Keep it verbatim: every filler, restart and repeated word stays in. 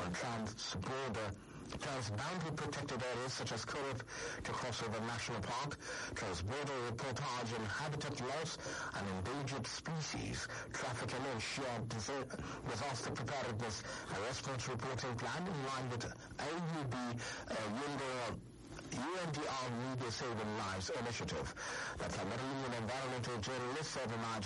uh, trans-border Trans-boundary protected areas such as Kuruk to Crossover National Park, trans-border reportage on habitat loss and endangered species, trafficking and sheer disaster preparedness, a response reporting plan in line with A U B uh, U N D R Media Saving Lives initiative. The Cameroonian environmental journalist Seven